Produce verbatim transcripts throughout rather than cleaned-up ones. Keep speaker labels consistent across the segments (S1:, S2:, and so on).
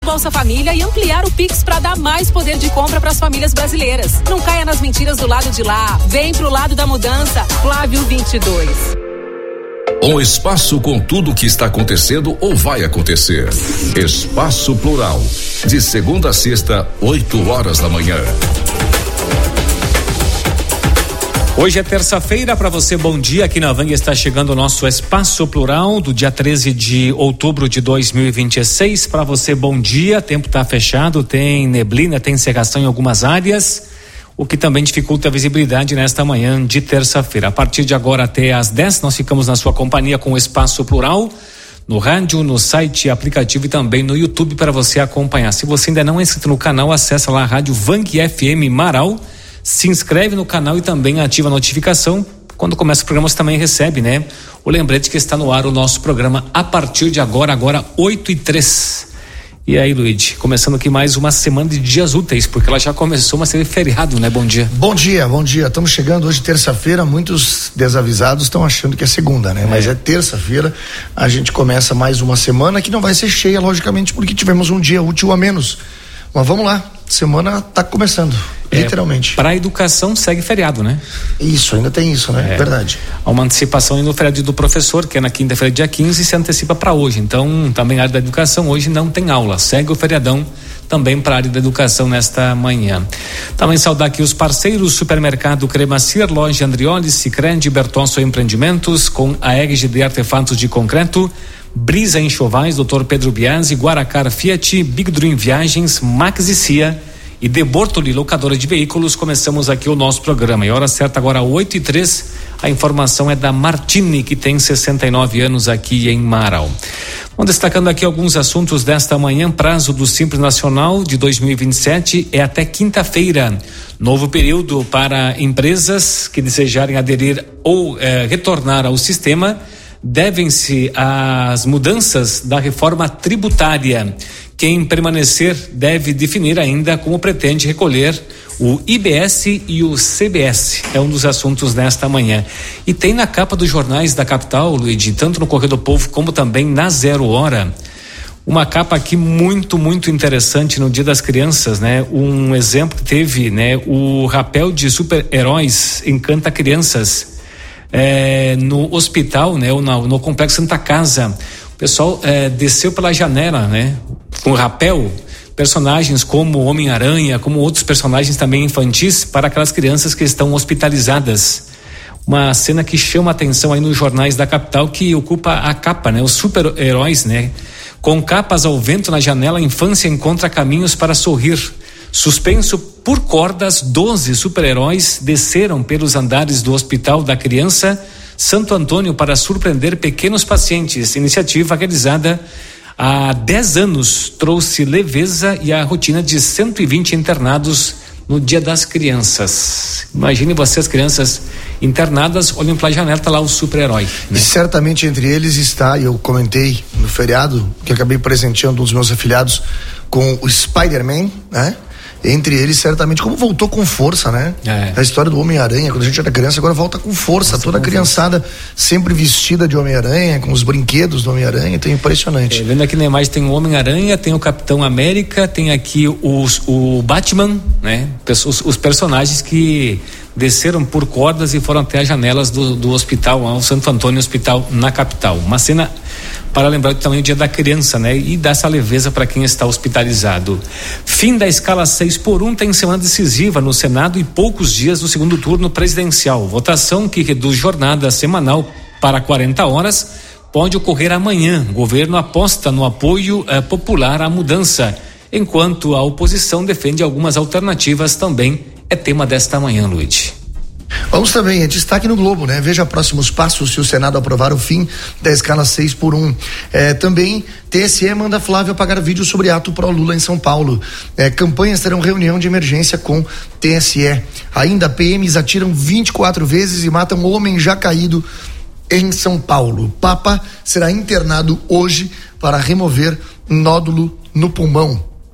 S1: Bolsa Família e ampliar o Pix para dar mais poder de compra para as famílias brasileiras. Não caia nas mentiras do lado de lá. Vem pro lado da mudança. Flávio vinte e dois.
S2: Um espaço com tudo o que está acontecendo ou vai acontecer. Espaço Plural. De segunda a sexta, oito horas da manhã.
S3: Hoje é terça-feira, para você, bom dia. Aqui na Vang está chegando o nosso Espaço Plural do dia treze de outubro de dois mil e vinte e seis. Para você, bom dia. Tempo está fechado, tem neblina, tem cerração em algumas áreas, o que também dificulta a visibilidade nesta manhã de terça-feira. A partir de agora até às dez, nós ficamos na sua companhia com o Espaço Plural, no rádio, no site, aplicativo e também no YouTube para você acompanhar. Se você ainda não é inscrito no canal, acessa lá a rádio Vang F M Marau. Se inscreve no canal e também ativa a notificação. Quando começa o programa, você também recebe, né? O lembrete que está no ar o nosso programa a partir de agora, agora oito e três. E aí, Luigi, começando aqui mais uma semana de dias úteis, porque ela já começou, mas teve feriado, né? Bom dia.
S4: Bom dia, bom dia. Estamos chegando hoje, terça-feira. Muitos desavisados estão achando que é segunda, né? É. Mas é terça-feira. A gente começa mais uma semana que não vai ser cheia, logicamente, porque tivemos um dia útil a menos. Mas vamos lá, semana está começando. É, literalmente.
S3: Para a educação segue feriado, né?
S4: Isso, ainda tem isso, né? É. Verdade.
S3: Há uma antecipação no feriado do professor, que é na quinta-feira, dia quinze, e se antecipa para hoje. Então, também a área da educação hoje não tem aula. Segue o feriadão também para a área da educação nesta manhã. Também saudar aqui os parceiros: Supermercado Cremacir, Loja Andrioli, Sicredi, Bertonso Empreendimentos, com a E G D Artefatos de Concreto, Brisa Enxovais, doutor Pedro Biasi, Guaracar Fiat, Big Dream Viagens, Max e Cia e De Bortoli, locadora de veículos. Começamos aqui o nosso programa. E hora certa agora, oito e três. A informação é da Martini, que tem sessenta e nove anos aqui em Marau. Vamos destacando aqui alguns assuntos desta manhã. Prazo do Simples Nacional de dois mil e vinte e sete é até quinta-feira. Novo período para empresas que desejarem aderir ou eh, retornar ao sistema. Devem-se às mudanças da reforma tributária. Quem permanecer deve definir ainda como pretende recolher o I B S e o C B S. É um dos assuntos desta manhã. E tem na capa dos jornais da capital, Luigi, tanto no Correio do Povo como também na Zero Hora, uma capa aqui muito, muito interessante no Dia das Crianças, né? Um exemplo que teve, né? O rapel de super-heróis encanta crianças. É, no hospital, né? Ou no, no Complexo Santa Casa, o pessoal é, desceu pela janela, né? Com rapel, personagens como Homem-Aranha, como outros personagens também infantis para aquelas crianças que estão hospitalizadas. Uma cena que chama a atenção aí nos jornais da capital, que ocupa a capa, né? Os super-heróis, né? Com capas ao vento na janela, a infância encontra caminhos para sorrir. Suspenso por cordas, doze super-heróis desceram pelos andares do Hospital da Criança Santo Antônio para surpreender pequenos pacientes. Iniciativa realizada há dez anos trouxe leveza e a rotina de cento e vinte internados no Dia das Crianças. Imagine você, as crianças internadas, olhem para a janela, tá lá o super-herói, né?
S4: E certamente entre eles está, e eu comentei no feriado, que acabei presenteando um dos meus afiliados com o Spider-Man, né? Entre eles, certamente, como voltou com força, né? É. A história do Homem-Aranha, quando a gente era criança, agora volta com força. Nossa, toda a criançada sempre vestida de Homem-Aranha, com os brinquedos do Homem-Aranha, então é impressionante.
S3: É, vendo aqui na imagem, tem o Homem-Aranha, tem o Capitão América, tem aqui os, o Batman, né? Os, os personagens que desceram por cordas e foram até as janelas do, do hospital, ao Santo Antônio Hospital, na capital. Uma cena para lembrar também o Dia da Criança, né? E dar essa leveza para quem está hospitalizado. Fim da escala seis por um tem semana decisiva no Senado e poucos dias do segundo turno presidencial. Votação que reduz jornada semanal para quarenta horas pode ocorrer amanhã. O governo aposta no apoio eh, popular à mudança, enquanto a oposição defende algumas alternativas. Também é tema desta manhã, Luiz.
S4: Vamos também, é destaque no Globo, né? Veja próximos passos se o Senado aprovar o fim da escala seis por um. É, também, T S E manda Flávio apagar vídeo sobre ato pró-Lula em São Paulo. É, campanhas terão reunião de emergência com T S E. Ainda, P Ms atiram vinte e quatro vezes e matam um homem já caído em São Paulo. Papa será internado hoje para remover nódulo no pulmão.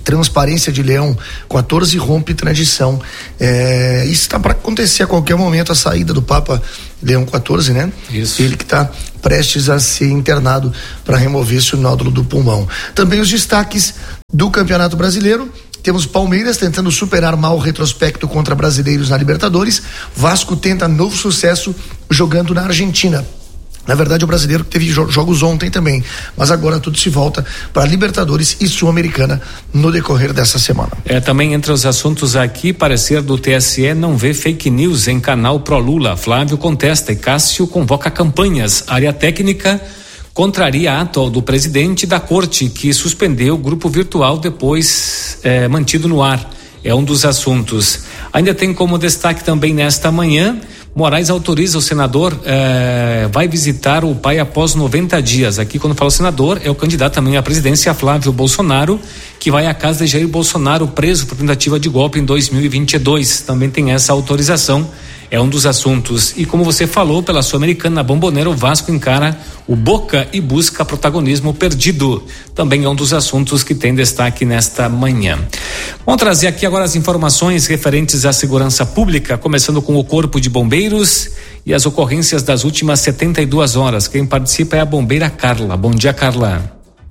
S4: Transparência de Leão quatorze rompe tradição. É, isso está para acontecer a qualquer momento, a saída do Papa Leão quatorze, né? Isso. Ele que está prestes a ser internado para remover esse nódulo do pulmão. Também os destaques do Campeonato Brasileiro. Temos Palmeiras tentando superar mal o retrospecto contra brasileiros na Libertadores. Vasco tenta novo sucesso jogando na Argentina. Na verdade, o brasileiro teve jogos ontem também, mas agora tudo se volta para Libertadores e Sul-Americana no decorrer dessa semana.
S3: É, também entre os assuntos aqui, parecer do T S E não vê fake news em canal pró-Lula. Flávio contesta e Cássio convoca campanhas. Área técnica contraria ato do presidente da corte, que suspendeu o grupo virtual depois é, mantido no ar. É um dos assuntos. Ainda tem como destaque também nesta manhã, Moraes autoriza o senador, eh, vai visitar o pai após noventa dias. Aqui, quando fala o senador, é o candidato também à presidência, Flávio Bolsonaro, que vai à casa de Jair Bolsonaro, preso por tentativa de golpe em dois mil e vinte e dois. Também tem essa autorização, é um dos assuntos. E como você falou, pela Sul-Americana, na Bombonera, o Vasco encara o Boca e busca protagonismo perdido. Também é um dos assuntos que tem destaque nesta manhã. Vamos trazer aqui agora as informações referentes à segurança pública, começando com o Corpo de Bombeiros e as ocorrências das últimas setenta e duas horas. Quem participa é a bombeira Carla. Bom dia, Carla.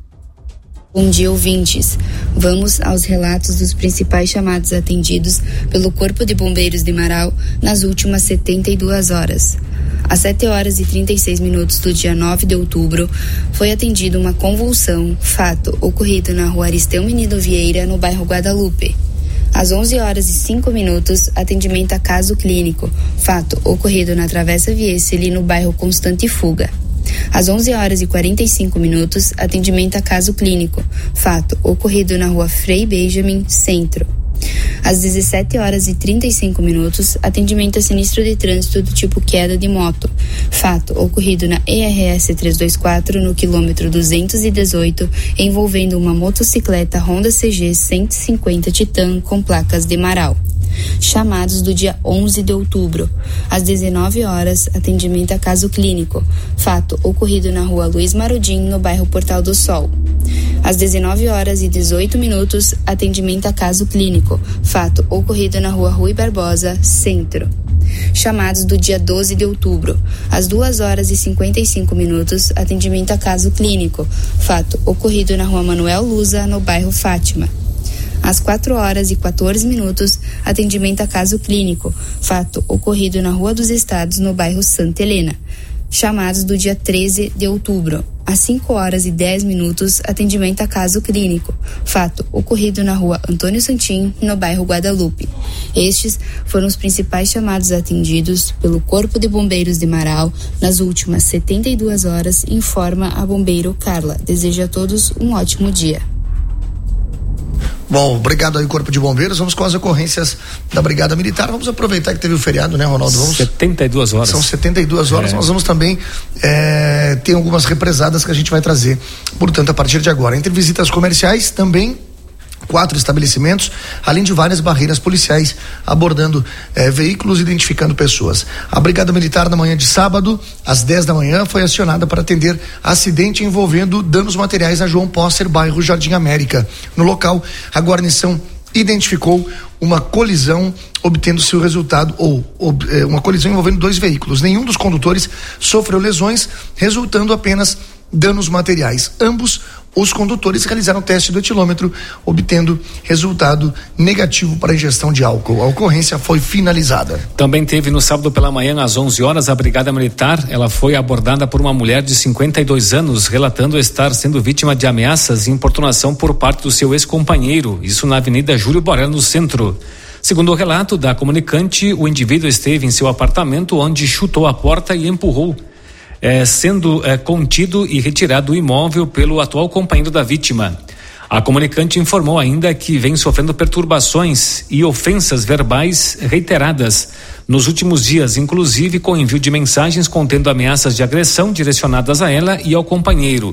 S5: Bom dia, ouvintes. Vamos aos relatos dos principais chamados atendidos pelo Corpo de Bombeiros de Marau nas últimas setenta e duas horas. Às sete horas e trinta e seis minutos do dia nove de outubro, foi atendida uma convulsão, fato ocorrido na rua Aristeu Menino Vieira, no bairro Guadalupe. Às onze horas e cinco minutos, atendimento a caso clínico, fato ocorrido na Travessa Vieseli, no bairro Constante Fuga. Às onze horas e quarenta e cinco minutos, atendimento a caso clínico, fato ocorrido na rua Frei Benjamin, Centro. Às dezessete horas e trinta e cinco minutos, atendimento a sinistro de trânsito do tipo queda de moto, fato ocorrido na E R S trezentos e vinte e quatro, no quilômetro duzentos e dezoito, envolvendo uma motocicleta Honda C G cento e cinquenta Titan com placas de Marau. Chamados do dia onze de outubro. Às dezenove horas, atendimento a caso clínico, fato ocorrido na rua Luiz Marodim, no bairro Portal do Sol. Às dezenove horas e dezoito minutos, atendimento a caso clínico, fato ocorrido na rua Rui Barbosa, Centro. Chamados do dia doze de outubro. Às duas horas e cinquenta e cinco minutos, atendimento a caso clínico, fato ocorrido na rua Manuel Lusa, no bairro Fátima. Às quatro horas e quatorze minutos, atendimento a caso clínico, fato ocorrido na Rua dos Estados, no bairro Santa Helena. Chamados do dia treze de outubro. Às cinco horas e dez minutos, atendimento a caso clínico, fato ocorrido na Rua Antônio Santim, no bairro Guadalupe. Estes foram os principais chamados atendidos pelo Corpo de Bombeiros de Marau nas últimas setenta e duas horas, informa a bombeiro Carla. Desejo a todos um ótimo dia.
S4: Bom, obrigado aí, Corpo de Bombeiros. Vamos com as ocorrências da Brigada Militar. Vamos aproveitar que teve o feriado, né, Ronaldo? Vamos...
S3: setenta e duas horas.
S4: São setenta e duas horas. É. Nós vamos também é, ter algumas represadas que a gente vai trazer, portanto, a partir de agora. Entre visitas comerciais, também quatro estabelecimentos, além de várias barreiras policiais abordando eh, veículos, identificando pessoas. A Brigada Militar, na manhã de sábado, às dez da manhã, foi acionada para atender acidente envolvendo danos materiais a João Posser, bairro Jardim América. No local, a guarnição identificou uma colisão, obtendo seu resultado, ou, ou eh, uma colisão envolvendo dois veículos. Nenhum dos condutores sofreu lesões, resultando apenas danos materiais. Ambos os condutores realizaram teste do etilômetro, obtendo resultado negativo para a ingestão de álcool. A ocorrência foi finalizada.
S3: Também teve no sábado pela manhã, às onze horas, a Brigada Militar. Ela foi abordada por uma mulher de cinquenta e dois anos, relatando estar sendo vítima de ameaças e importunação por parte do seu ex-companheiro. Isso na Avenida Júlio Borel, no centro. Segundo o relato da comunicante, o indivíduo esteve em seu apartamento, onde chutou a porta e empurrou, É, sendo é, contido e retirado do imóvel pelo atual companheiro da vítima. A comunicante informou ainda que vem sofrendo perturbações e ofensas verbais reiteradas nos últimos dias, inclusive com envio de mensagens contendo ameaças de agressão direcionadas a ela e ao companheiro.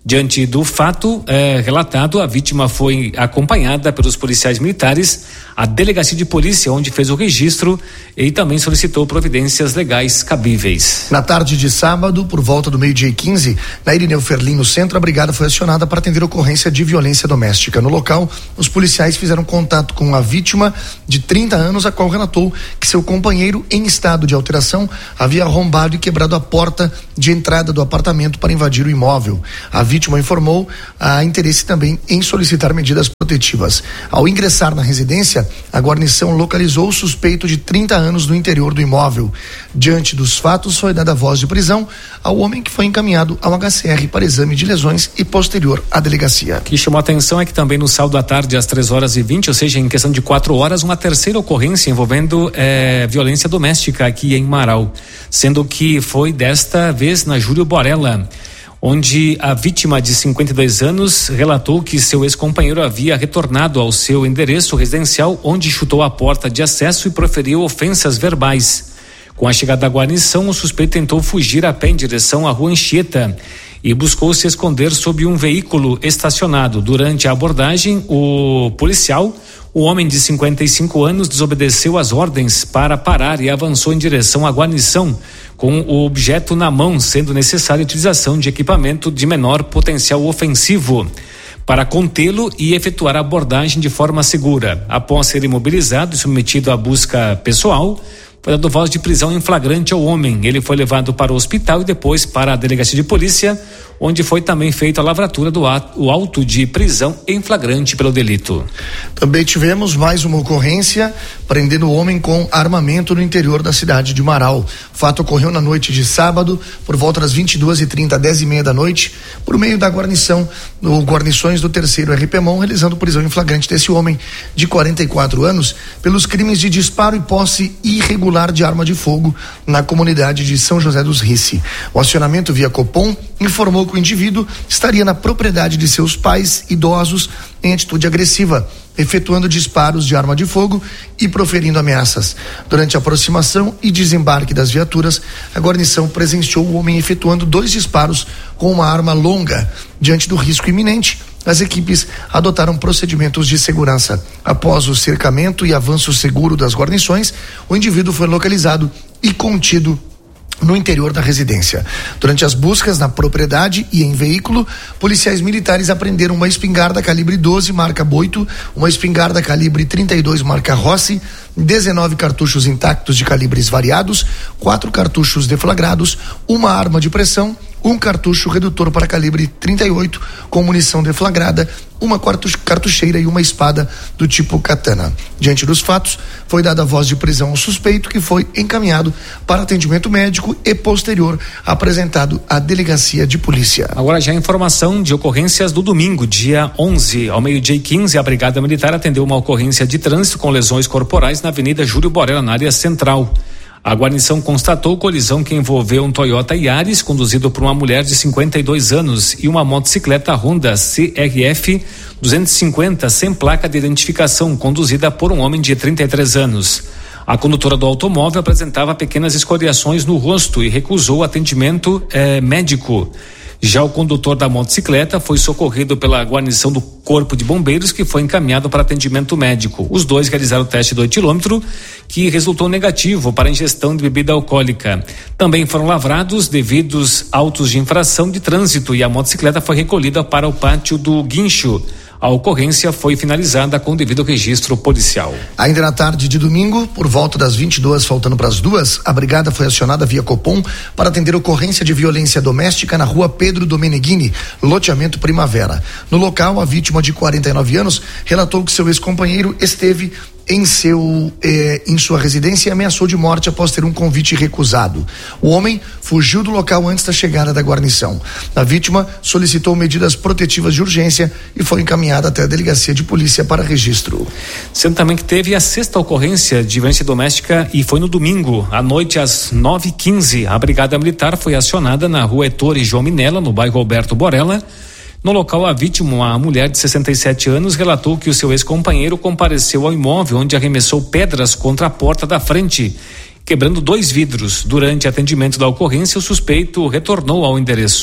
S3: Diante do fato eh, relatado, a vítima foi acompanhada pelos policiais militares à delegacia de polícia, onde fez o registro e também solicitou providências legais cabíveis.
S4: Na tarde de sábado, por volta do meio-dia e quinze, na Irineu Ferlin, no centro, a brigada foi acionada para atender ocorrência de violência doméstica. No local, os policiais fizeram contato com a vítima de trinta anos, a qual relatou que seu companheiro, em estado de alteração, havia arrombado e quebrado a porta de entrada do apartamento para invadir o imóvel. A vítima informou a interesse também em solicitar medidas protetivas. Ao ingressar na residência, a guarnição localizou o suspeito de trinta anos no interior do imóvel. Diante dos fatos, foi dada voz de prisão ao homem, que foi encaminhado ao H C R para exame de lesões e posterior à delegacia.
S3: O que chamou a atenção é que também no sábado à tarde, às três horas e vinte, ou seja, em questão de quatro horas, uma terceira ocorrência envolvendo eh, violência doméstica aqui em Marau, sendo que foi desta vez na Júlio Borella, onde a vítima de cinquenta e dois anos relatou que seu ex-companheiro havia retornado ao seu endereço residencial, onde chutou a porta de acesso e proferiu ofensas verbais. Com a chegada da guarnição, o suspeito tentou fugir a pé em direção à rua Anchieta e buscou se esconder sob um veículo estacionado. Durante a abordagem, o policial, o homem de cinquenta e cinco anos, desobedeceu às ordens para parar e avançou em direção à guarnição com o objeto na mão, sendo necessária a utilização de equipamento de menor potencial ofensivo para contê-lo e efetuar a abordagem de forma segura. Após ser imobilizado e submetido à busca pessoal, foi dado voz de prisão em flagrante ao homem. Ele foi levado para o hospital e depois para a delegacia de polícia, onde foi também feita a lavratura do ato, o auto de prisão em flagrante pelo delito.
S4: Também tivemos mais uma ocorrência prendendo o homem com armamento no interior da cidade de Marau. O fato ocorreu na noite de sábado, por volta das vinte e duas e trinta, dez e meia da noite, por meio da guarnição, no guarnições do terceiro R P M O N, realizando prisão em flagrante desse homem de quarenta e quatro anos pelos crimes de disparo e posse irregular de arma de fogo na comunidade de São José dos Rice. O acionamento via Copom informou que o indivíduo estaria na propriedade de seus pais idosos em atitude agressiva, efetuando disparos de arma de fogo e proferindo ameaças. Durante a aproximação e desembarque das viaturas, a guarnição presenciou o homem efetuando dois disparos com uma arma longa. Diante do risco iminente, as equipes adotaram procedimentos de segurança. Após o cercamento e avanço seguro das guarnições, o indivíduo foi localizado e contido no interior da residência. Durante as buscas na propriedade e em veículo, policiais militares apreenderam uma espingarda calibre doze marca Boito, uma espingarda calibre trinta e dois marca Rossi, dezenove cartuchos intactos de calibres variados, quatro cartuchos deflagrados, uma arma de pressão, um cartucho redutor para calibre trinta e oito com munição deflagrada, uma cartucheira e uma espada do tipo katana. Diante dos fatos, foi dada a voz de prisão ao suspeito, que foi encaminhado para atendimento médico e posterior apresentado à delegacia de polícia.
S3: Agora já a informação de ocorrências do domingo, dia onze, ao meio-dia e quinze, a Brigada Militar atendeu uma ocorrência de trânsito com lesões corporais na Avenida Júlio Borella, na área central. A guarnição constatou colisão que envolveu um Toyota Yaris conduzido por uma mulher de cinquenta e dois anos e uma motocicleta Honda C R F duzentos e cinquenta sem placa de identificação, conduzida por um homem de trinta e três anos. A condutora do automóvel apresentava pequenas escoriações no rosto e recusou atendimento eh, médico. Já o condutor da motocicleta foi socorrido pela guarnição do Corpo de Bombeiros, que foi encaminhado para atendimento médico. Os dois realizaram o teste do etilômetro, que resultou negativo para ingestão de bebida alcoólica. Também foram lavrados devidos autos de infração de trânsito e a motocicleta foi recolhida para o pátio do guincho. A ocorrência foi finalizada com o devido registro policial.
S4: Ainda na tarde de domingo, por volta das vinte e duas, faltando para as duas, a brigada foi acionada via Copom para atender ocorrência de violência doméstica na rua Pedro Domeneghini, loteamento Primavera. No local, a vítima de quarenta e nove anos relatou que seu ex-companheiro esteve em seu eh, em sua residência e ameaçou de morte após ter um convite recusado. O homem fugiu do local antes da chegada da guarnição. A vítima solicitou medidas protetivas de urgência e foi encaminhada até a delegacia de polícia para registro.
S3: Sendo também que teve a sexta ocorrência de violência doméstica e foi no domingo, à noite às nove e quinze. A Brigada Militar foi acionada na rua Ettore João Minella, no bairro Alberto Borella. No local, a vítima, uma mulher de sessenta e sete anos, relatou que o seu ex-companheiro compareceu ao imóvel, onde arremessou pedras contra a porta da frente, quebrando dois vidros. Durante atendimento da ocorrência, o suspeito retornou ao endereço.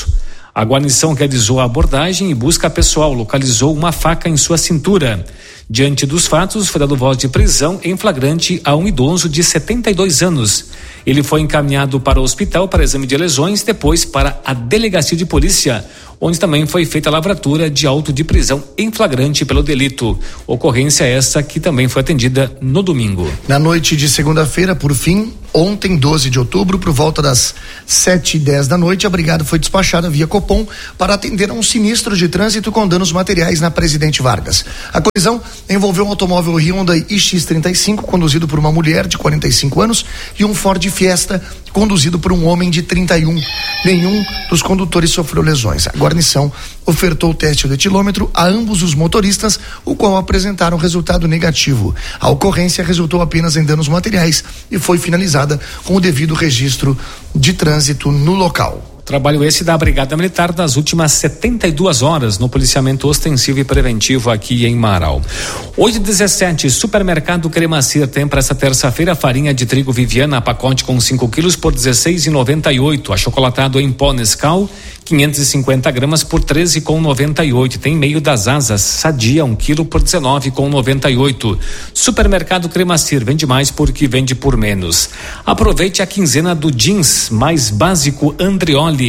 S3: A guarnição realizou a abordagem e busca pessoal, localizou uma faca em sua cintura. Diante dos fatos, foi dado voz de prisão em flagrante a um idoso de setenta e dois anos. Ele foi encaminhado para o hospital para exame de lesões, depois para a delegacia de polícia, onde também foi feita a lavratura de auto de prisão em flagrante pelo delito. Ocorrência essa que também foi atendida no domingo.
S4: Na noite de segunda-feira, por fim, ontem, doze de outubro, por volta das sete e dez da noite, a brigada foi despachada via Copom para atender a um sinistro de trânsito com danos materiais na Presidente Vargas. A colisão envolveu um automóvel Hyundai I X trinta e cinco, conduzido por uma mulher de quarenta e cinco anos, e um Ford Fiesta, conduzido por um homem de trinta e um. Nenhum dos condutores sofreu lesões. A guarnição ofertou o teste do etilômetro a ambos os motoristas, o qual apresentaram resultado negativo. A ocorrência resultou apenas em danos materiais e foi finalizada com o devido registro de trânsito no local.
S3: Trabalho esse da Brigada Militar das últimas setenta e duas horas no policiamento ostensivo e preventivo aqui em Marau. Hoje, dezessete, Supermercado Cremacir tem para essa terça-feira farinha de trigo Viviana, pacote com cinco quilos por dezesseis e noventa e oito. Achocolatado em pó Nescau, quinhentos e cinquenta gramas por treze com noventa e oito. Tem meio das asas Sadia, um quilo por dezenove com noventa e oito. Supermercado Cremacir vende mais porque vende por menos. Aproveite a quinzena do jeans mais básico Andrioli.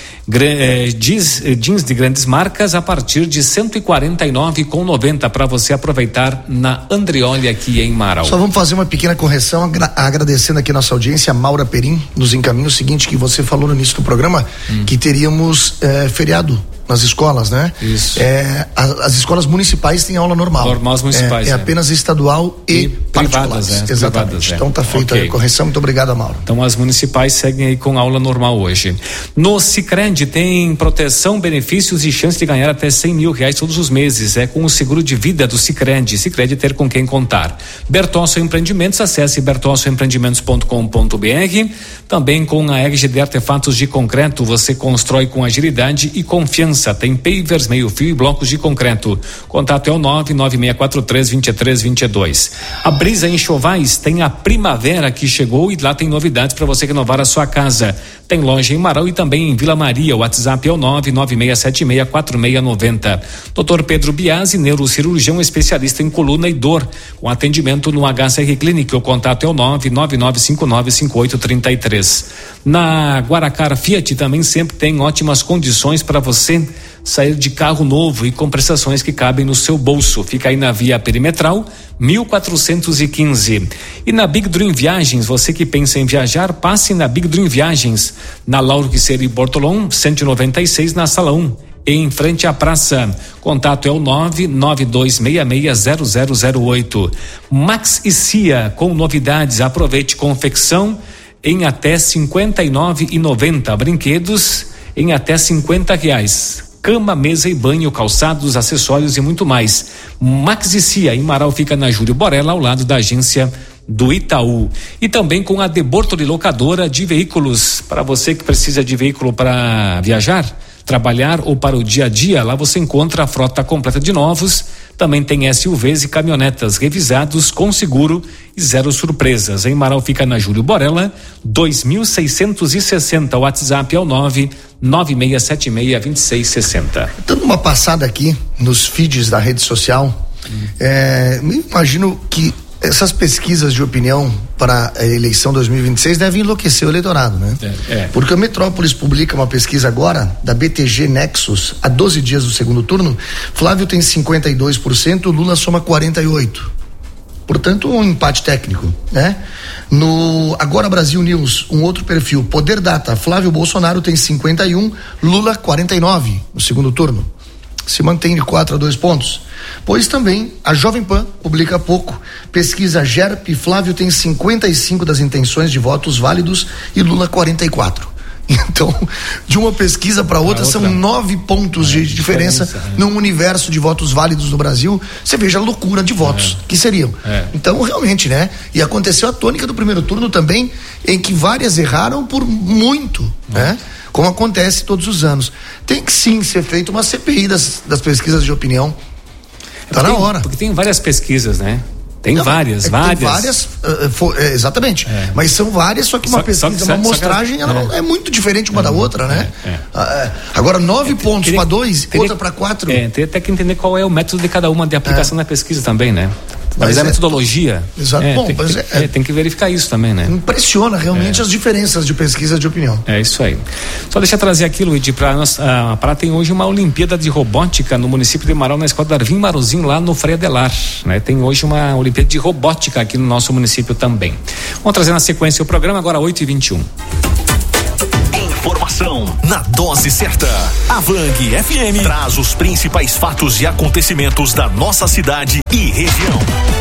S3: Jeans, jeans de grandes marcas a partir de cento e quarenta e nove com noventa para você aproveitar na Andrioli aqui em Marau.
S4: Só vamos fazer uma pequena correção, agra- agradecendo aqui a nossa audiência. A Maura Perim nos encaminha o seguinte, que você falou no início do programa, hum. que teríamos eh, feriado nas escolas, né?
S3: Isso.
S4: É, as, as escolas municipais têm aula normal.
S3: Normais municipais.
S4: É, é,
S3: é.
S4: apenas estadual e, e
S3: privadas, é.
S4: Exatamente.
S3: Privadas, é.
S4: Então tá feita okay. a correção. Muito obrigado, Mauro.
S3: Então as municipais seguem aí com aula normal hoje. No Sicredi tem proteção, benefícios e chance de ganhar até cem mil reais todos os meses. É com o seguro de vida do Sicredi. Sicredi ter com quem contar. Bertolso Empreendimentos, acesse bertolso empreendimentos ponto com ponto b r. Também com a R G D Artefatos de Concreto, você constrói com agilidade e confiança. Tem pavers, meio fio e blocos de concreto. Contato é o nove nove seis quatro três, dois três dois dois. A Brisa Enxovais tem a primavera que chegou e lá tem novidades para você renovar a sua casa. Tem loja em Marau e também em Vila Maria. O WhatsApp é o nove nove seis sete seis quatro seis nove zero. doutor Pedro Biasi, neurocirurgião especialista em coluna e dor, com atendimento no H C R Clinic. O contato é o nove nove nove cinco nove cinco oito três três. Na Guaracara Fiat também sempre tem ótimas condições para você sair de carro novo e com prestações que cabem no seu bolso. Fica aí na Via Perimetral mil quatrocentos e quinze. E na Big Dream Viagens, você que pensa em viajar, passe na Big Dream Viagens, na Lauro Quisseri Bortolom, cento e noventa e seis, na Sala um, em frente à praça. Contato é o nove nove dois seis seis zero zero zero oito. Max e Cia, com novidades, aproveite confecção em até cinquenta e nove reais e noventa centavos, brinquedos em até cinquenta reais. Cama, mesa e banho, calçados, acessórios e muito mais. Max e Cia, em Marau, fica na Júlio Borella, ao lado da agência do Itaú. E também com a De Bortoli Locadora de Veículos. Para você que precisa de veículo para viajar, trabalhar ou para o dia a dia, lá você encontra a frota completa de novos. Também tem S U Vs e caminhonetas revisados com seguro e zero surpresas. Em Marau fica na Júlio Borella, dois mil seiscentos e sessenta. O WhatsApp é o nove nove seis sete seis dois seis seis zero.
S4: Dando uma passada aqui nos feeds da rede social, hum. é, me imagino que essas pesquisas de opinião para a eleição dois mil e vinte e seis devem enlouquecer o eleitorado, né? É, é. Porque a Metrópolis publica uma pesquisa agora da B T G Nexus, há doze dias do segundo turno. Flávio tem cinquenta e dois por cento, Lula soma quarenta e oito por cento. Portanto, um empate técnico, né? No Agora Brasil News, um outro perfil, Poder Data, Flávio Bolsonaro tem cinquenta e um, Lula quarenta e nove no segundo turno. Se mantém de quatro a dois pontos. Pois também a Jovem Pan publica há pouco pesquisa G E R P, Flávio tem cinquenta e cinco das intenções de votos válidos e Lula quarenta e quatro. Então, de uma pesquisa para outra, outra são nove pontos é, de diferença, diferença é. num universo de votos válidos no Brasil. Você veja a loucura de votos é. que seriam. É. Então, realmente, né? E aconteceu a tônica do primeiro turno também, em que várias erraram por muito, é. né? Como acontece todos os anos. Tem que sim ser feita uma C P I das, das pesquisas de opinião. Tá na hora.
S3: Porque tem várias pesquisas, né? Tem
S4: Não,
S3: várias,
S4: é
S3: várias.
S4: Tem várias, uh, for, é, exatamente. É. Mas são várias, só que uma só, pesquisa, só que, uma amostragem, ela é. é muito diferente uma é, da outra, né? É, é. Uh, agora, nove é, pontos para dois, teria, outra para quatro.
S3: É, tem até que entender qual é o método de cada uma de aplicação é. na pesquisa também, né? Mas é a metodologia.
S4: Exato.
S3: É,
S4: Bom,
S3: tem,
S4: mas
S3: tem,
S4: é,
S3: é, tem que verificar isso também, né?
S4: Impressiona realmente
S3: é.
S4: as diferenças de pesquisa de opinião.
S3: É isso aí. Só deixa eu trazer aqui, Luigi, para nós. A Pará tem hoje uma Olimpíada de Robótica no município de Marau, na escola Darvim Marozinho, lá no Frei Adelar. Né? Tem hoje uma Olimpíada de Robótica aqui no nosso município também. Vamos trazer na sequência o programa, agora oito e vinte e um.
S6: Informação na dose certa. A Vang F M traz os principais fatos e acontecimentos da nossa cidade e região.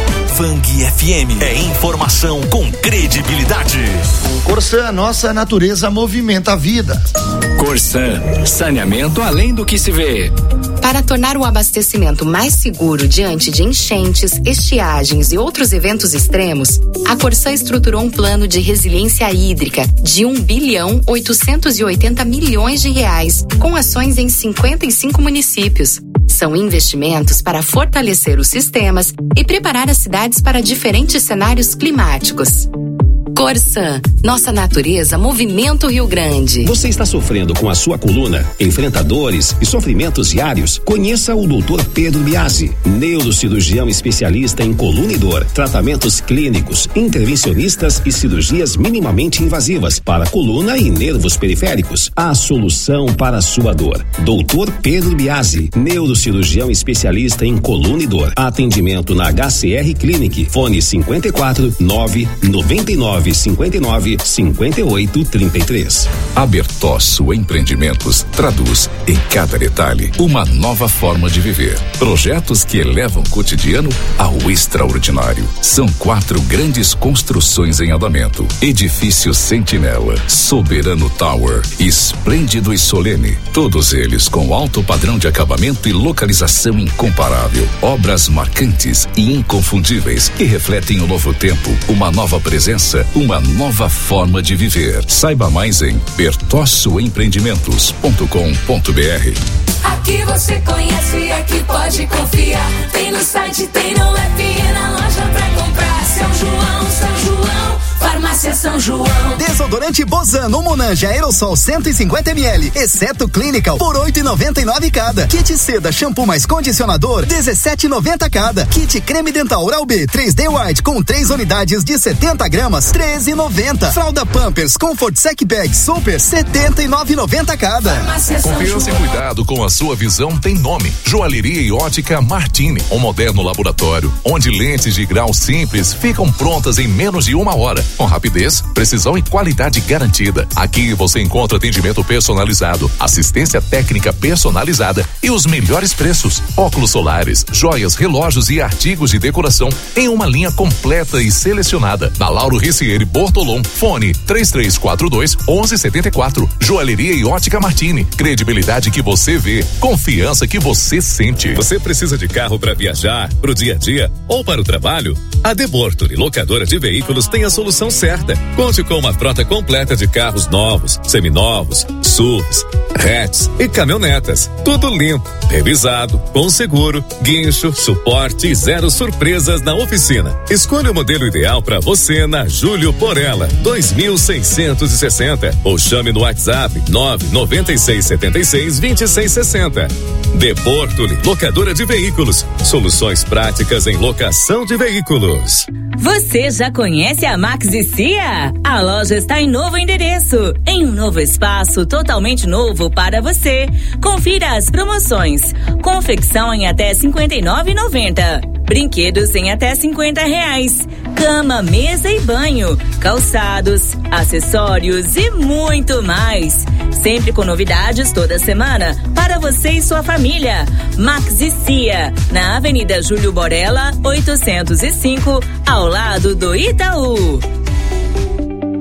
S6: Vang F M é informação com credibilidade.
S4: Corsan, nossa natureza movimenta a vida.
S7: Corsan, saneamento além do que se vê.
S8: Para tornar o abastecimento mais seguro diante de enchentes, estiagens e outros eventos extremos, a Corsan estruturou um plano de resiliência hídrica de um bilhão oitocentos e oitenta milhões de reais, com ações em cinquenta e cinco municípios. São investimentos para fortalecer os sistemas e preparar as cidades para diferentes cenários climáticos. Corsan, nossa natureza movimenta o Rio Grande.
S9: Você está sofrendo com a sua coluna? Enfrenta dores e sofrimentos diários? Conheça o doutor Pedro Biasi, neurocirurgião especialista em coluna e dor, tratamentos clínicos, intervencionistas e cirurgias minimamente invasivas para coluna e nervos periféricos. A solução para a sua dor. doutor Pedro Biasi, neurocirurgião especialista em coluna e dor. Atendimento na H C R Clinic. Fone cinquenta e quatro, nove, noventa e nove, cinquenta e nove, cinquenta e oito, trinta e três.
S2: A Bertosso Empreendimentos traduz em cada detalhe uma nova forma de viver. Projetos que elevam o cotidiano ao extraordinário. São quatro grandes construções em andamento: Edifício Sentinela, Soberano Tower, Esplêndido e Solene. Todos eles com alto padrão de acabamento e localização incomparável. Obras marcantes e inconfundíveis que refletem o novo tempo, uma nova presença, uma nova forma de viver. Saiba mais em bertosso empreendimentos ponto com ponto b r.
S10: Aqui você conhece, aqui pode confiar. Tem no site, tem no app e na loja pra comprar. São João, São João, Farmácia São João.
S11: Desodorante Bozano Monange Aerosol cento e cinquenta mililitros, exceto Clinical, por oito e noventa e nove cada. Kit Seda shampoo mais condicionador, dezessete e noventa cada. Kit creme dental Oral B três D White com três unidades de setenta gramas, treze e noventa. Fralda Pampers Comfort Sec Bag Super, setenta e nove e noventa cada.
S6: Confiança e cuidado com a sua visão tem nome. Joalheria e Ótica Martini, um moderno laboratório onde lentes de grau simples ficam prontas em menos de uma hora, com rapidez, precisão e qualidade garantida. Aqui você encontra atendimento personalizado, assistência técnica personalizada e os melhores preços. Óculos solares, joias, relógios e artigos de decoração em uma linha completa e selecionada. Na Lauro Ricieri Bortolom, fone três três quatro dois, onze setenta e quatro. Joalheria e Ótica Martini, credibilidade que você vê, confiança que você sente.
S12: Você precisa de carro para viajar, pro dia a dia ou para o trabalho? A De Bortoli, locadora de veículos, tem a solução certa. Conte com uma frota completa de carros novos, seminovos, S U Vs, hatches e caminhonetas. Tudo limpo, revisado, com seguro, guincho, suporte e zero surpresas na oficina. Escolha o modelo ideal para você na Júlio Porela, dois mil seiscentos e sessenta, ou chame no WhatsApp nove nove seis sete seis, dois seis seis zero. De Bortoli, locadora de veículos. Soluções práticas em locação de veículos.
S13: Você já conhece a Max e Cia? A loja está em novo endereço, em um novo espaço totalmente novo para você. Confira as promoções: confecção em até cinquenta e nove reais e noventa centavos, brinquedos em até cinquenta reais, cama, mesa e banho, calçados, acessórios e muito mais. Sempre com novidades toda semana para você e sua família. Max e Cia, na Avenida Júlio Borella, oitocentos e cinco, ao lado do Itaú.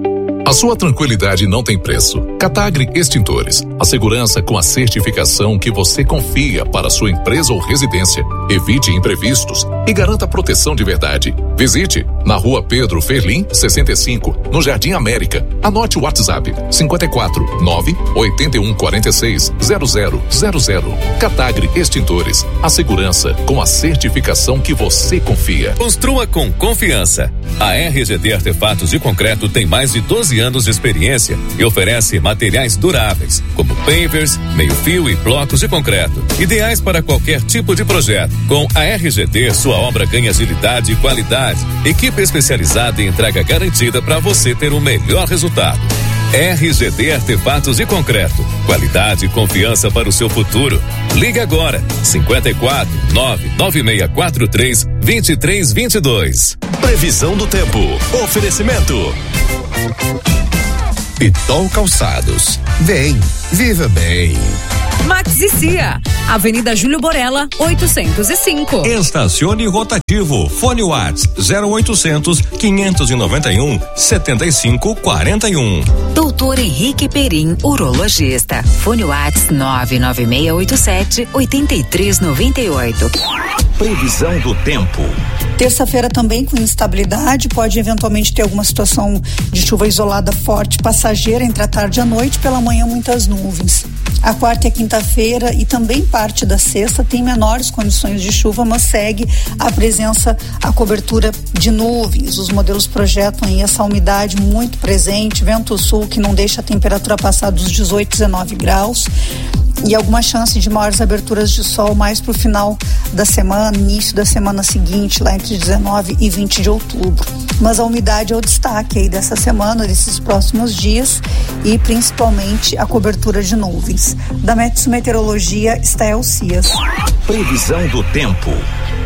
S6: A sua tranquilidade não tem preço. Catagri Extintores. A segurança com a certificação que você confia para sua empresa ou residência. Evite imprevistos e garanta proteção de verdade. Visite na Rua Pedro Ferlim, sessenta e cinco, no Jardim América. Anote o WhatsApp cinquenta e quatro, nove, oitenta e um, quarenta e seis, zero zero zero zero. Catagri Extintores. A segurança com a certificação que você confia.
S12: Construa com confiança. A R G D Artefatos de Concreto tem mais de doze anos de experiência e oferece materiais duráveis, como pavers, meio-fio e blocos de concreto, ideais para qualquer tipo de projeto. Com a R G D, sua obra ganha agilidade e qualidade. Equipe especializada e entrega garantida para você ter o melhor resultado. R G D Artefatos de Concreto. Qualidade e confiança para o seu futuro. Liga agora, cinquenta e quatro, nove nove seis quatro três, dois três dois dois.
S14: Previsão do tempo. Oferecimento. Pitol Calçados. Vem, viva bem.
S15: Max e Cia, Avenida Júlio Borella, oitocentos e cinco.
S16: Estacione rotativo. Fone Whats zero oitocentos, quinhentos e noventa e um, setenta e cinco, quarenta e um.
S17: Doutor Henrique Perim, urologista. Fone Whats nove nove seis oito sete, oito três nove oito.
S14: Previsão do tempo.
S18: Terça-feira também com instabilidade, pode eventualmente ter alguma situação de chuva isolada forte, passageira entre a tarde e a noite, pela manhã muitas nuvens. A quarta e a quinta-feira e também parte da sexta tem menores condições de chuva, mas segue a presença, a cobertura de nuvens. Os modelos projetam aí essa umidade muito presente, vento sul que não deixa a temperatura passar dos dezoito, dezenove graus. E alguma chance de maiores aberturas de sol mais para o final da semana, início da semana seguinte, lá entre dezenove e vinte de outubro. Mas a umidade é o destaque aí dessa semana, desses próximos dias, e principalmente a cobertura de nuvens. Da Metsu Meteorologia, Estael Cias.
S14: Previsão do tempo.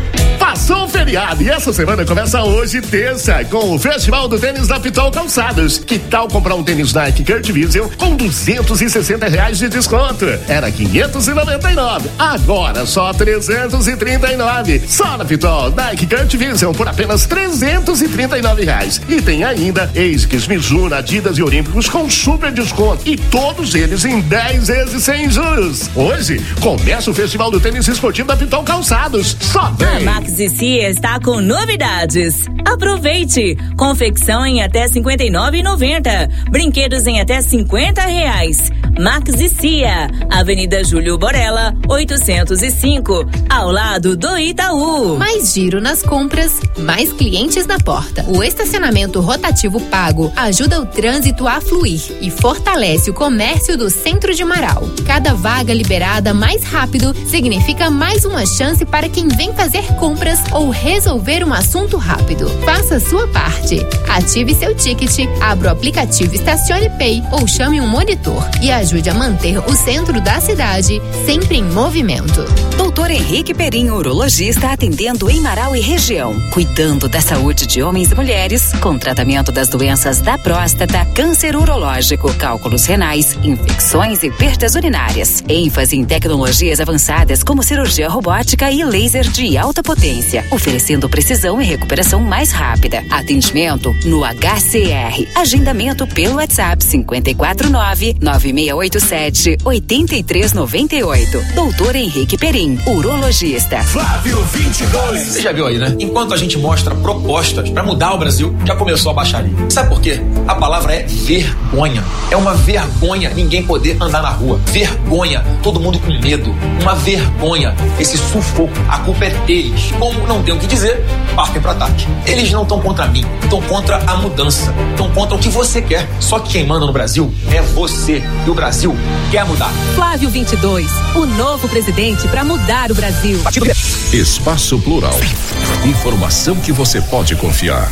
S19: Passou o feriado e essa semana começa hoje, terça, com o Festival do Tênis da Pitol Calçados. Que tal comprar um tênis Nike Kurt Vision com duzentos e sessenta reais de desconto? Era quinhentos e noventa e nove, agora só trezentos e trinta e nove. Só na Pitol, Nike Kurt Vision por apenas trezentos e trinta e nove reais. E tem ainda ASICS, Mizuno, Adidas e Olímpicos com super desconto. E todos eles em dez vezes sem juros. Hoje, começa o Festival do Tênis Esportivo da Pitol Calçados. Só vem!
S13: Max e Cia está com novidades. Aproveite! Confecção em até cinquenta e nove reais e noventa centavos. Brinquedos em até cinquenta reais. Max e Cia, Avenida Júlio Borella, oitocentos e cinco, ao lado do Itaú.
S8: Mais giro nas compras, mais clientes na porta. O estacionamento rotativo pago ajuda o trânsito a fluir e fortalece o comércio do centro de Marau. Cada vaga liberada mais rápido significa mais uma chance para quem vem fazer compras ou resolver um assunto rápido. Faça a sua parte. Ative seu ticket, abra o aplicativo Estacione Pay ou chame um monitor e ajude a manter o centro da cidade sempre em movimento.
S17: Doutor Henrique Perim, urologista, atendendo em Marau e região, cuidando da saúde de homens e mulheres, com tratamento das doenças da próstata, câncer urológico, cálculos renais, infecções e perdas urinárias. ênfase em tecnologias avançadas como cirurgia robótica e laser de alta potência, oferecendo precisão e recuperação mais rápida. Atendimento no H C R. Agendamento pelo WhatsApp cinquenta e quatro nove, nove seis oito sete, oito três nove oito. Doutor Henrique Perim, urologista.
S14: Flávio vinte e dois.
S20: Você já viu aí, né? Enquanto a gente mostra propostas para mudar o Brasil, já começou a baixaria. Sabe por quê? A palavra é vergonha. É uma vergonha ninguém poder andar na rua. Vergonha. Todo mundo com medo. Uma vergonha. Esse sufoco. A culpa é deles. Como não tem o que dizer, partem para ataque. Eles não estão contra mim, estão contra a mudança. Estão contra o que você quer. Só que quem manda no Brasil é você. E o Brasil quer mudar.
S1: Flávio vinte e dois, o novo presidente para mudar o Brasil.
S2: Espaço Plural. Informação que você pode confiar.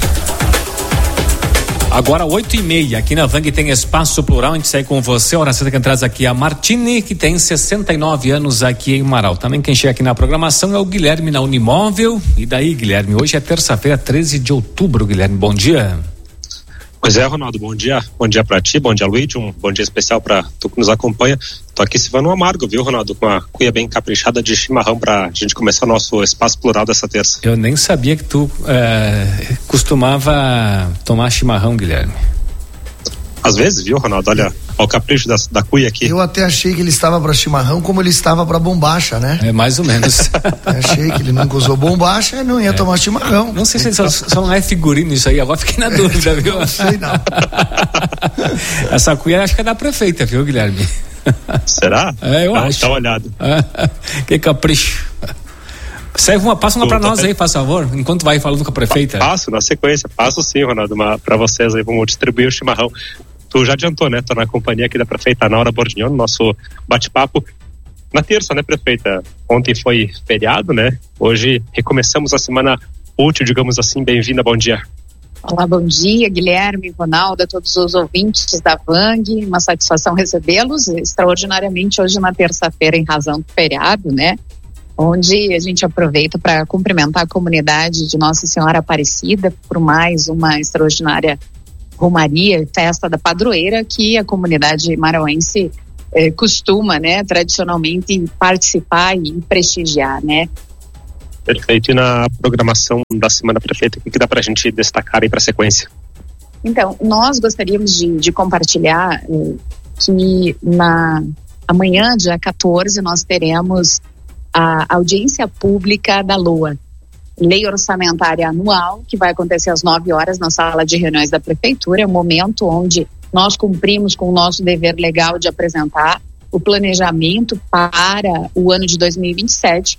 S3: Agora oito e meia, aqui na Vang tem Espaço Plural, a gente sai com você, a hora certa que traz aqui a Martine, que tem sessenta e nove anos aqui em Marau. Também quem chega aqui na programação é o Guilherme na Unimóvel. E daí, Guilherme, hoje é terça-feira, treze de outubro, Guilherme, bom dia.
S21: Pois é, Ronaldo, bom dia. Bom dia pra ti, bom dia, Luiz, um bom dia especial pra tu que nos acompanha. Tô aqui cevando um amargo, viu, Ronaldo? Com uma cuia bem caprichada de chimarrão pra gente começar o nosso Espaço Plural dessa terça.
S3: Eu nem sabia que tu é, costumava tomar chimarrão, Guilherme.
S21: Às vezes, viu, Ronaldo? Olha, olha o capricho da, da cuia aqui.
S4: Eu até achei que ele estava para chimarrão como ele estava para bombacha, né?
S3: É, mais ou menos.
S4: Achei que ele nunca usou bombacha e não ia é. tomar chimarrão.
S3: Não sei se só, só não é figurino isso aí, agora fiquei na dúvida, viu?
S4: Não sei não.
S3: Essa cuia acho que é da prefeita, viu, Guilherme?
S21: Será?
S3: É, eu
S21: Dá,
S3: acho.
S21: Dá uma olhada.
S3: Que capricho. Serve uma, passa uma pra nós aí, faz favor, enquanto vai falando com a prefeita.
S21: Passo, na sequência, passo sim, Ronaldo, uma, pra vocês aí, vamos distribuir o chimarrão. Tu já adiantou, né? Tô na companhia aqui da prefeita Naura Bordignon, nosso bate-papo. Na terça, né, prefeita? Ontem foi feriado, né? Hoje recomeçamos a semana útil, digamos assim. Bem-vinda, bom dia.
S5: Olá, bom dia, Guilherme, Ronaldo, a todos os ouvintes da Vang, uma satisfação recebê-los extraordinariamente hoje na terça-feira em razão do feriado, né? Onde a gente aproveita para cumprimentar a comunidade de Nossa Senhora Aparecida por mais uma extraordinária romaria e festa da padroeira que a comunidade marauense eh, costuma, né, tradicionalmente participar e prestigiar, né?
S21: Perfeito. E na programação da semana, prefeita, o que, que dá para a gente destacar aí para a sequência?
S5: Então, nós gostaríamos de, de compartilhar eh, que na amanhã, dia quatorze, nós teremos a audiência pública da L O A, Lei Orçamentária Anual, que vai acontecer às nove horas na sala de reuniões da Prefeitura. É um momento onde nós cumprimos com o nosso dever legal de apresentar o planejamento para o ano de dois mil e vinte e sete.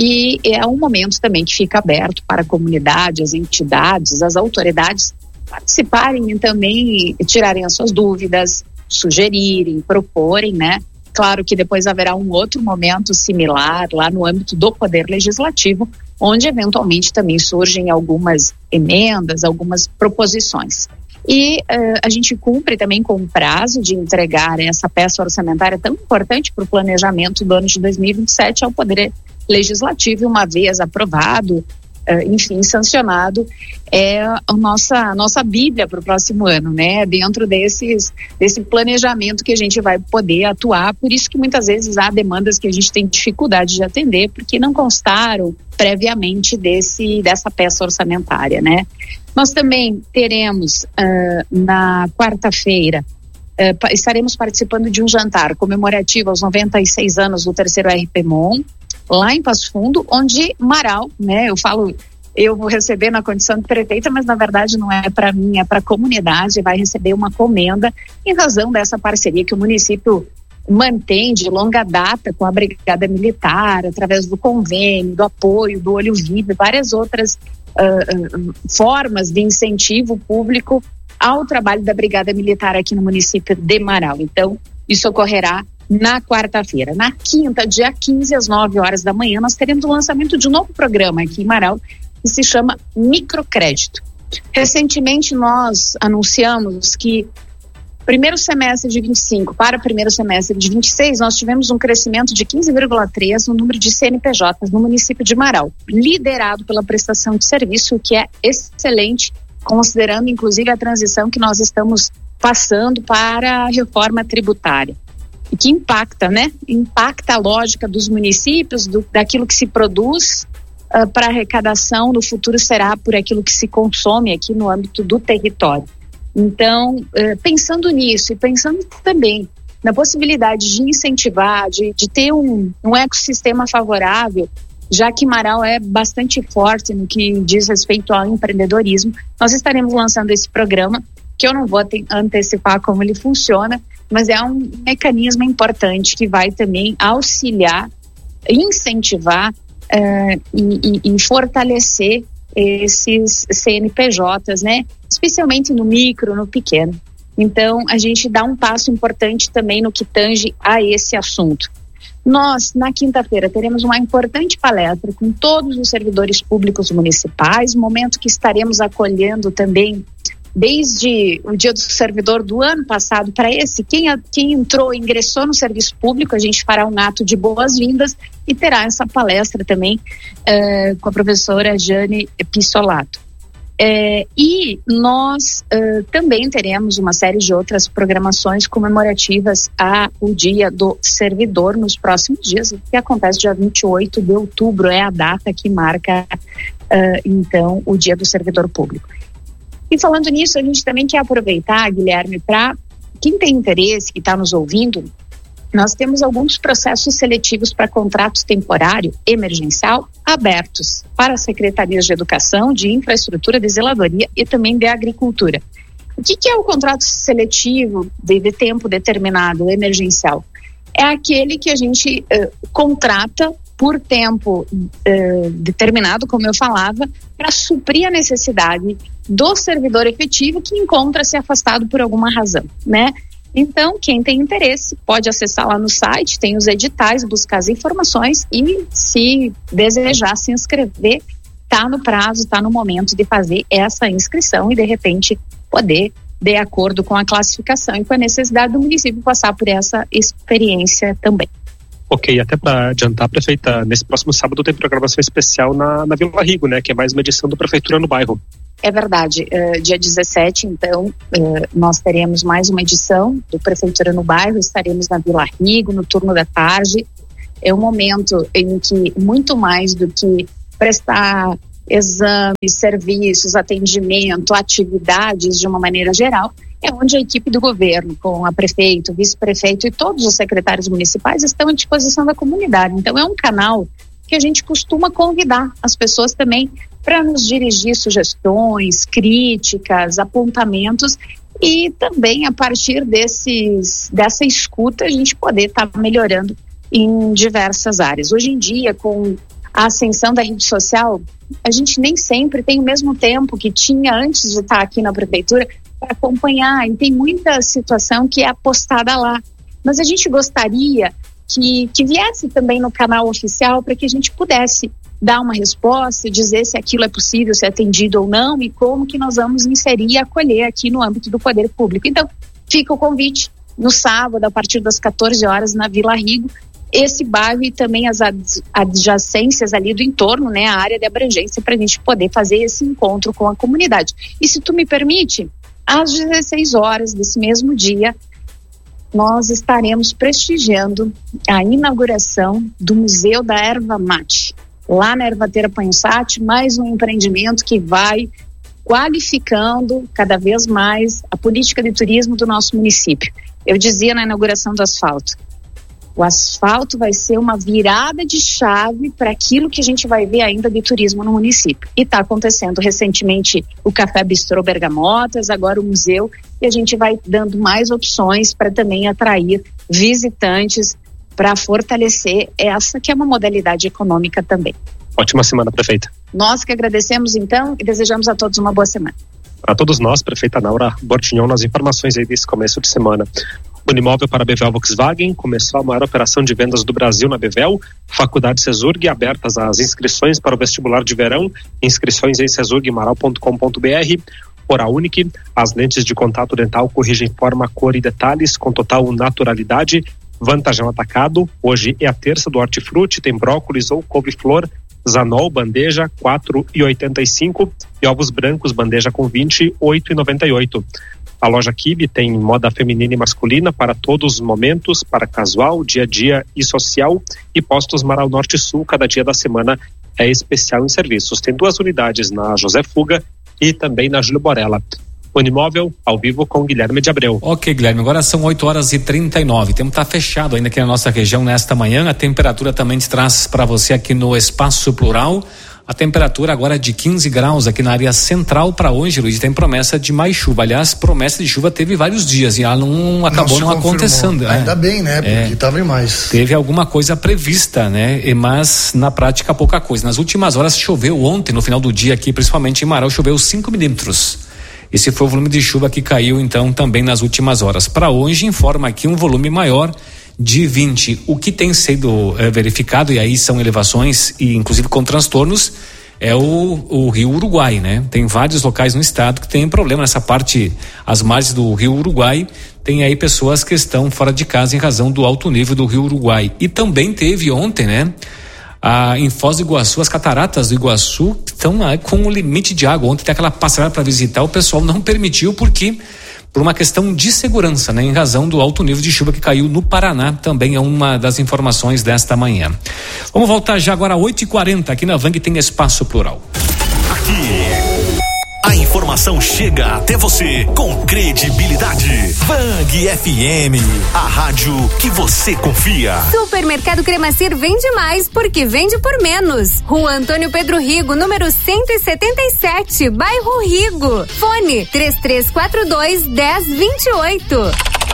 S5: E é um momento também que fica aberto para a comunidade, as entidades, as autoridades participarem e também tirarem as suas dúvidas, sugerirem, proporem, né? Claro que depois haverá um outro momento similar lá no âmbito do Poder Legislativo, onde eventualmente também surgem algumas emendas, algumas proposições. E uh, a gente cumpre também com o prazo de entregar essa peça orçamentária tão importante para o planejamento do ano de dois mil e vinte e sete ao Poder Legislativo, uma vez aprovado, uh, enfim, sancionado, é a nossa, a nossa bíblia para o próximo ano, né? Dentro desses, desse planejamento que a gente vai poder atuar. Por isso que muitas vezes há demandas que a gente tem dificuldade de atender, porque não constaram previamente desse, dessa peça orçamentária, né? Nós também teremos uh, na quarta-feira, uh, estaremos participando de um jantar comemorativo aos noventa e seis anos do terceiro R P M O N, lá em Passo Fundo, onde Marau, né, eu falo, eu vou receber na condição de prefeita, mas na verdade não é para mim, é para a comunidade, vai receber uma comenda em razão dessa parceria que o município mantém de longa data com a Brigada Militar, através do convênio, do apoio, do Olho Vivo, várias outras uh, uh, formas de incentivo público ao trabalho da Brigada Militar aqui no município de Marau. Então, isso ocorrerá na quarta-feira. Na quinta, dia quinze, às nove horas da manhã, nós teremos o lançamento de um novo programa aqui em Marau, que se chama Microcrédito. Recentemente, nós anunciamos que primeiro semestre de vinte e cinco para o primeiro semestre de vinte e seis, nós tivemos um crescimento de quinze vírgula três no número de C N P Js no município de Marau, liderado pela prestação de serviço, o que é excelente, considerando inclusive a transição que nós estamos passando para a reforma tributária. E que impacta, né? Impacta a lógica dos municípios, do, daquilo que se produz uh, para arrecadação, no futuro será por aquilo que se consome aqui no âmbito do território. Então, uh, pensando nisso e pensando também na possibilidade de incentivar, de, de ter um, um ecossistema favorável, já que Marau é bastante forte no que diz respeito ao empreendedorismo, nós estaremos lançando esse programa, que eu não vou te- antecipar como ele funciona, mas é um mecanismo importante que vai também auxiliar, incentivar uh, e, e, e fortalecer esses C N P Js, né? Especialmente no micro, no pequeno. Então, a gente dá um passo importante também no que tange a esse assunto. Nós, na quinta-feira, teremos uma importante palestra com todos os servidores públicos municipais, momento que estaremos acolhendo também desde o dia do servidor do ano passado para esse, quem, quem entrou, ingressou no serviço público, a gente fará um ato de boas-vindas e terá essa palestra também uh, com a professora Jane Pissolato. Uh, e nós uh, também teremos uma série de outras programações comemorativas ao dia do servidor nos próximos dias, que acontece dia vinte e oito de outubro, é a data que marca uh, então o dia do servidor público. E falando nisso, a gente também quer aproveitar, Guilherme, para quem tem interesse, que está nos ouvindo, nós temos alguns processos seletivos para contrato temporário emergencial abertos para as secretarias de Educação, de Infraestrutura, de Zeladoria e também de Agricultura. O que, que é o contrato seletivo de, de tempo determinado emergencial? É aquele que a gente uh, contrata por tempo uh, determinado, como eu falava, para suprir a necessidade do servidor efetivo que encontra-se afastado por alguma razão, né? Então, quem tem interesse pode acessar lá no site, tem os editais, buscar as informações e, se desejar se inscrever, está no prazo, está no momento de fazer essa inscrição e, de repente, poder, de acordo com a classificação e com a necessidade do município, passar por essa experiência também.
S21: Ok, até para adiantar, prefeita, nesse próximo sábado tem programação especial na, na Vila Rigo, né? Que é mais uma edição do Prefeitura no Bairro.
S5: É verdade, uh, dia dezessete, então, uh, nós teremos mais uma edição do Prefeitura no Bairro, estaremos na Vila Rigo, no turno da tarde. É um momento em que, muito mais do que prestar exames, serviços, atendimento, atividades de uma maneira geral, é onde a equipe do governo, com a prefeito, vice-prefeito e todos os secretários municipais estão à disposição da comunidade. Então é um canal que a gente costuma convidar as pessoas também para nos dirigir sugestões, críticas, apontamentos e também a partir desses, dessa escuta a gente poder estar tá melhorando em diversas áreas. Hoje em dia, com a ascensão da rede social, a gente nem sempre tem o mesmo tempo que tinha antes de estar aqui na prefeitura para acompanhar, e tem muita situação que é apostada lá. Mas a gente gostaria que, que viesse também no canal oficial para que a gente pudesse dar uma resposta, dizer se aquilo é possível, se é atendido ou não e como que nós vamos inserir e acolher aqui no âmbito do poder público. Então, fica o convite no sábado, a partir das quatorze horas, na Vila Rigo, esse bairro e também as adjacências ali do entorno, né, a área de abrangência, para a gente poder fazer esse encontro com a comunidade. E se tu me permite, às dezesseis horas desse mesmo dia, nós estaremos prestigiando a inauguração do Museu da Erva Mate, lá na Ervateira Panhussati, mais um empreendimento que vai qualificando cada vez mais a política de turismo do nosso município. Eu dizia na inauguração do asfalto, o asfalto vai ser uma virada de chave para aquilo que a gente vai ver ainda de turismo no município. E está acontecendo recentemente o Café Bistrô Bergamotas, agora o museu, e a gente vai dando mais opções para também atrair visitantes para fortalecer essa que é uma modalidade econômica também.
S21: Ótima semana, prefeita.
S5: Nós que agradecemos então e desejamos a todos uma boa semana.
S21: Para todos nós, prefeita Naura Bortignon, nas informações aí desse começo de semana. Unimóvel para a Bevel Volkswagen começou a maior operação de vendas do Brasil na Bevel. Faculdade Cesurg, abertas as inscrições para o vestibular de verão. Inscrições em cesurg maral ponto com ponto b r. Oral Unique, as lentes de contato dental corrigem forma, cor e detalhes com total naturalidade. Vantajão Atacado, hoje é a terça do hortifruti, tem brócolis ou couve-flor. Zanol, bandeja, quatro reais e oitenta e cinco centavos. E ovos brancos, bandeja com vinte, oito reais e noventa e oito centavos. A loja Kibe tem moda feminina e masculina para todos os momentos, para casual, dia a dia e social. E Postos Marau Norte e Sul, cada dia da semana é especial em serviços. Tem duas unidades na José Fuga e também na Júlio Borella. Unimóvel, ao vivo com Guilherme de Abreu.
S3: Ok, Guilherme, agora são oito horas e trinta e nove. O tempo está fechado ainda aqui na nossa região nesta manhã. A temperatura também te traz para você aqui no Espaço Plural. A temperatura agora é de quinze graus aqui na área central para hoje, Luiz, tem promessa de mais chuva. Aliás, promessa de chuva teve vários dias e ela não acabou não, não acontecendo.
S4: Ainda é. bem, né? Porque estava
S3: é.
S4: demais.
S3: Teve alguma coisa prevista, né? Mas na prática pouca coisa. Nas últimas horas choveu ontem, no final do dia aqui, principalmente em Marau, choveu cinco milímetros. Esse foi o volume de chuva que caiu então também nas últimas horas. Para hoje informa aqui um volume maior de vinte. O que tem sido é, verificado, e aí são elevações e inclusive com transtornos, é o, o Rio Uruguai, né? Tem vários locais no estado que tem problema nessa parte, as margens do Rio Uruguai, tem aí pessoas que estão fora de casa em razão do alto nível do Rio Uruguai. E também teve ontem, né? Ah, em Foz do Iguaçu, as cataratas do Iguaçu estão ah, com o limite de água. Ontem tem aquela passarela para visitar, o pessoal não permitiu porque por uma questão de segurança, né? Em razão do alto nível de chuva que caiu no Paraná, também é uma das informações desta manhã. Vamos voltar já agora às oito e quarenta, aqui na Vang tem Espaço Plural.
S7: Aqui, a informação informação chega até você com credibilidade. Bang F M, a rádio que você confia.
S22: Supermercado Cremacir vende mais porque vende por menos. Rua Antônio Pedro Rigo, número cento e setenta e sete, bairro Rigo. Fone três três quatro dois, dez vinte e oito.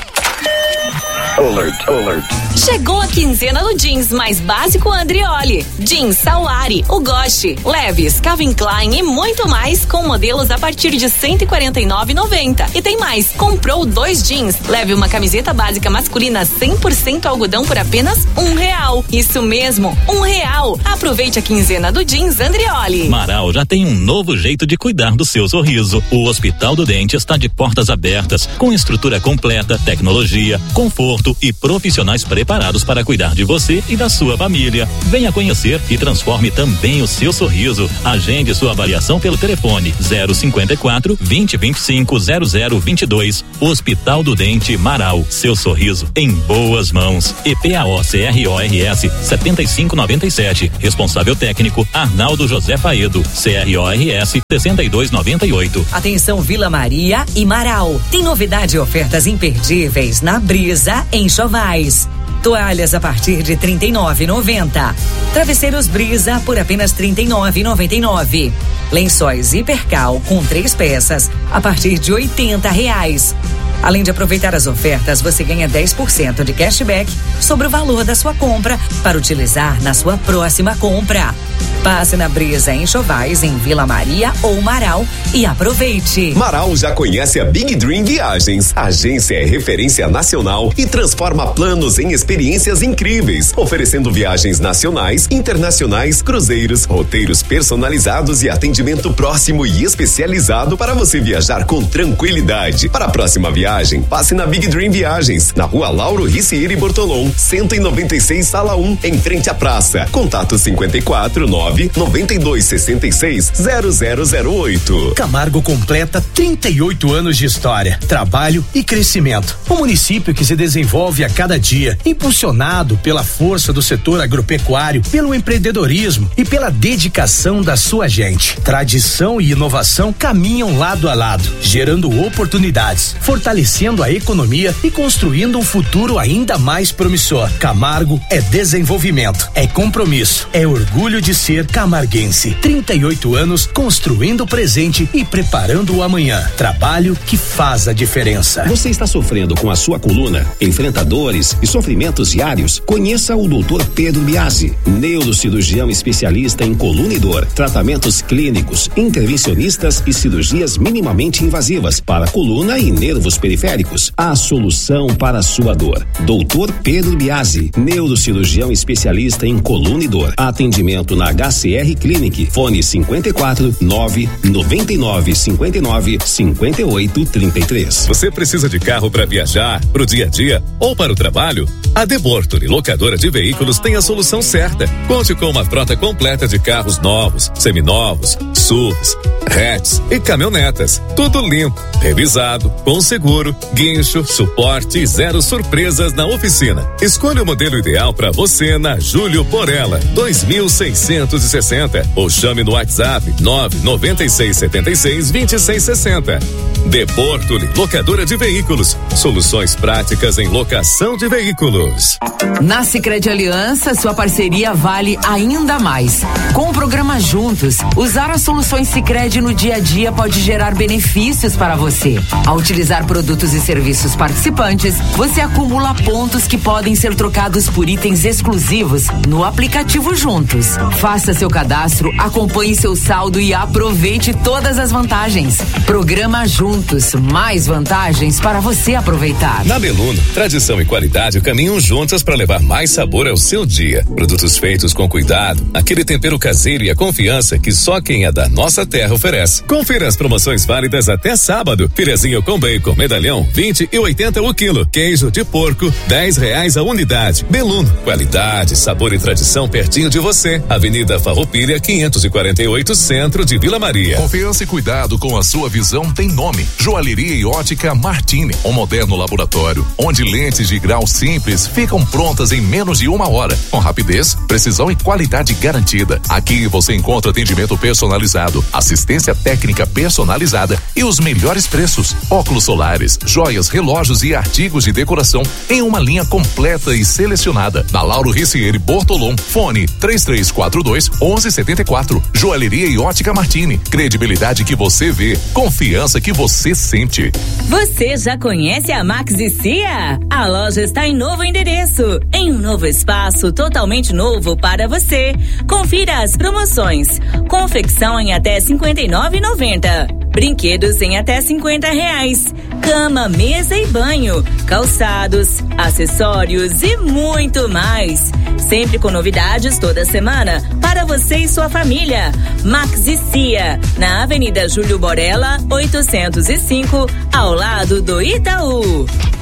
S23: Alert, alert.
S13: Chegou a quinzena no jeans mais básico Andrioli. Jeans Sawari, Ugoshi, Levi's, Calvin Klein e muito mais com modelos a partir de cento e quarenta e nove reais e noventa centavos. E tem mais, comprou dois jeans, leve uma camiseta básica masculina cem por cento algodão por apenas um real. Isso mesmo, um real. Aproveite a quinzena do jeans Andrioli.
S24: Marau já tem um novo jeito de cuidar do seu sorriso. O Hospital do Dente está de portas abertas, com estrutura completa, tecnologia, conforto e profissionais preparados para cuidar de você e da sua família. Venha conhecer e transforme também o seu sorriso. Agende sua avaliação pelo telefone zero cinquenta e quatro, vinte, vinte e cinco, zero zero vinte e dois. Hospital do Dente Marau. Seu sorriso em boas mãos. E P A O C R O R S setenta e cinco noventa e sete. Responsável técnico Arnaldo José Faedo. C R O R S sessenta e dois noventa e oito.
S25: Atenção Vila Maria e Marau. Tem novidade e ofertas imperdíveis na Brisa Enxovais. Toalhas a partir de trinta e nove reais e noventa centavos. Travesseiros Brisa por apenas trinta e nove reais e noventa e nove centavos. Lençóis Hipercal com três peças a partir de oitenta reais. Além de aproveitar as ofertas, você ganha dez por cento de cashback sobre o valor da sua compra para utilizar na sua próxima compra. Passe na Brisa Enxovais, em Vila Maria ou Marau e aproveite.
S26: Marau já conhece a Big Dream Viagens. A agência é referência nacional e transforma planos em experiências incríveis, oferecendo viagens nacionais, internacionais, cruzeiros, roteiros personalizados e atendimento próximo e especializado para você viajar com tranquilidade. Para a próxima viagem, passe na Big Dream Viagens, na rua Lauro Ricieri Bortolom, cento e noventa e seis, sala um, em frente à praça. Contato cinquenta e quatro, nove, noventa e dois, sessenta e seis, zero zero zero oito.
S27: Camargo completa trinta e oito anos de história, trabalho e crescimento. Um município que se desenvolve a cada dia, impulsionado pela força do setor agropecuário, pelo empreendedorismo e pela dedicação da sua gente. Tradição e inovação caminham lado a lado, gerando oportunidades, fortalecendo a economia e construindo um futuro ainda mais promissor. Camargo é desenvolvimento, é compromisso, é orgulho de ser camarguense. trinta e oito anos construindo o presente e preparando o amanhã. Trabalho que faz a diferença.
S9: Você está sofrendo com a sua coluna? Enfrenta dores e sofrimentos diários? Conheça o doutor Pedro Biasi, neurocirurgião especialista em coluna e dor, tratamentos clínicos, intervencionistas e cirurgias minimamente invasivas para coluna e nervos periféricos. A solução para a sua dor. doutor Pedro Biasi, neurocirurgião especialista em coluna e dor. Atendimento na H C R Clinic. Fone cinquenta e quatro, nove, noventa e nove, cinquenta e nove, cinquenta e oito, trinta e três.
S12: Você precisa de carro para viajar, pro dia a dia ou para o trabalho? A Debortoli, locadora de veículos, tem a solução certa. Conte com uma frota completa de carros novos, seminovos, S U Vs, hatches e caminhonetas. Tudo limpo, revisado, com seguro, guincho, suporte e zero surpresas na oficina. Escolha o modelo ideal para você na Júlio Porella, dois mil seiscentos e sessenta, ou chame no WhatsApp nove nove seis sete seis, dois seis seis zero. Debortoli, locadora de veículos. Soluções práticas em locação de veículos.
S28: Na Sicredi Aliança, sua parceria vale ainda mais. Com o programa Juntos, usar as soluções Sicredi no dia a dia pode gerar benefícios para você. Ao utilizar produtos e serviços participantes, você acumula pontos que podem ser trocados por itens exclusivos no aplicativo Juntos. Faça seu cadastro, acompanhe seu saldo e aproveite todas as vantagens. Programa Juntos, mais vantagens para você aproveitar.
S12: Na Beluno, tradição e qualidade caminham juntas para levar mais sabor ao seu dia. Produtos feitos com cuidado, aquele tempero caseiro e a confiança que só quem é da nossa terra oferece. Confira as promoções válidas até sábado. Filezinho com bacon, medalhão, vinte e oitenta o quilo. Queijo de porco, dez reais a unidade. Beluno, qualidade, sabor e tradição pertinho de você. Avenida Farroupilha, quinhentos e quarenta e oito, centro de Vila Maria.
S6: Confiança e cuidado com a sua visão tem nome. Joalheria e ótica Martini, um moderno laboratório, onde lentes de grau simples ficam prontas em menos de uma hora, com rapidez, precisão e qualidade garantida. Aqui você encontra atendimento personalizado, assistência assistência técnica personalizada e os melhores preços. Óculos solares, joias, relógios e artigos de decoração em uma linha completa e selecionada. Na Lauro Ricieri Bortolom, fone três três quatro dois, onze setenta e quatro. Joalheria e Ótica Martini. Credibilidade que você vê, confiança que você sente.
S13: Você já conhece a Max e Cia? A loja está em novo endereço, em um novo espaço totalmente novo para você. Confira as promoções. Confecção em até cinquenta e nove reais e noventa centavos. Brinquedos em até cinquenta reais. Cama, mesa e banho. Calçados, acessórios e muito mais. Sempre com novidades toda semana para você e sua família. Max e Cia, na Avenida Júlio Borella, oitocentos e cinco, ao lado do Itaú.